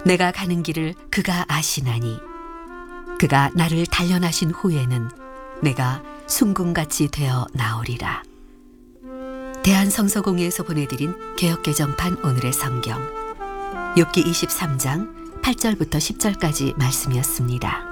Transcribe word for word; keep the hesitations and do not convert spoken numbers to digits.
내가 가는 길을 그가 아시나니 그가 나를 단련하신 후에는 내가 순금같이 되어 나오리라. 대한성서공회에서 보내드린 개역개정판 오늘의 성경 욥기 이십삼 장 팔 절부터 십 절까지 말씀이었습니다.